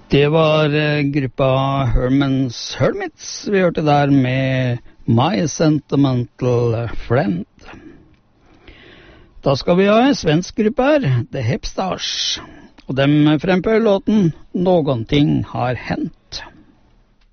Det var gruppa Herman's Hermits vi hørte der med My Sentimental Friend. Da skal vi ha en svensk gruppe her, The Hepstars, og dem fremfører låten Någonting har hänt.